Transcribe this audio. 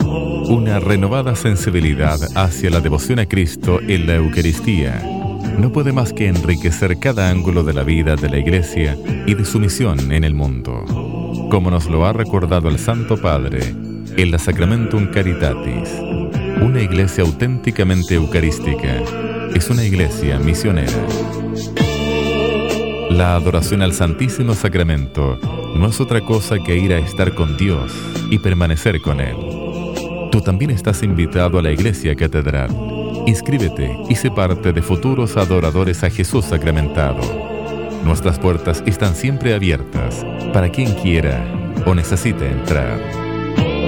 Una renovada sensibilidad hacia la devoción a Cristo en la Eucaristía no puede más que enriquecer cada ángulo de la vida de la Iglesia y de su misión en el mundo, como nos lo ha recordado el Santo Padre en la Sacramentum Caritatis. Una iglesia auténticamente eucarística es una iglesia misionera. La adoración al Santísimo Sacramento no es otra cosa que ir a estar con Dios y permanecer con Él. Tú también estás invitado a la Iglesia Catedral. Inscríbete y sé parte de futuros adoradores a Jesús sacramentado. Nuestras puertas están siempre abiertas para quien quiera o necesite entrar.